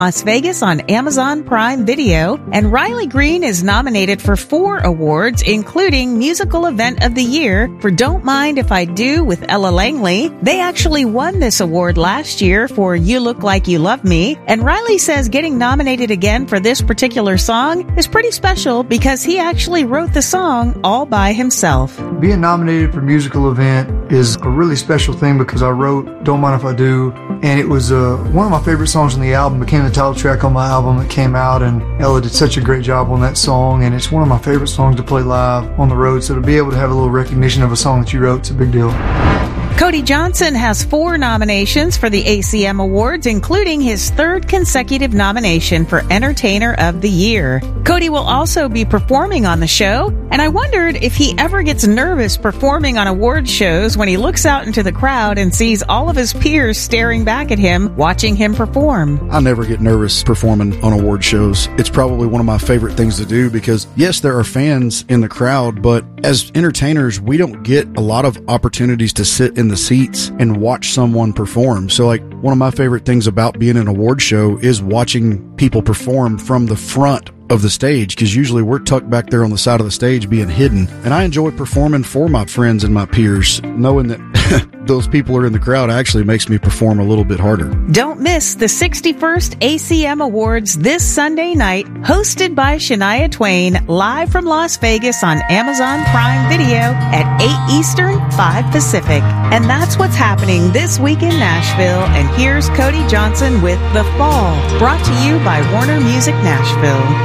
Las Vegas on Amazon Prime Video, and Riley Green is nominated for 4 awards, including Musical Event of the Year for Don't Mind If I Do with Ella Langley. They actually won this award last year for You Look Like You Love Me, and Riley says getting nominated again for this particular song is pretty special because he actually wrote the song all by himself. Being nominated for Musical Event is a really special thing because I wrote Don't Mind If I Do, and it was one of my favorite songs on the album. It became the title track on my album that came out, and Ella did such a great job on that song, and it's one of my favorite songs to play live on the road, so to be able to have a little recognition of a song that you wrote, it's a big deal. Cody Johnson has 4 nominations for the ACM Awards, including his 3rd consecutive nomination for Entertainer of the Year. Cody will also be performing on the show, and I wondered if he ever gets nervous performing on award shows when he looks out into the crowd and sees all of his peers staring back at him, watching him perform. I never get nervous performing on award shows. It's probably one of my favorite things to do because, yes, there are fans in the crowd, but as entertainers, we don't get a lot of opportunities to sit in the seats and watch someone perform. So like one of my favorite things about being an award show is watching people perform from the front of the stage, because usually we're tucked back there on the side of the stage being hidden. And I enjoy performing for my friends and my peers. Knowing that those people are in the crowd actually makes me perform a little bit harder. Don't miss the 61st ACM Awards this Sunday night, hosted by Shania Twain, live from Las Vegas on Amazon Prime Video at 8 Eastern, 5 Pacific. And that's what's happening this week in Nashville. And here's Cody Johnson with The Fall, brought to you by Warner Music Nashville.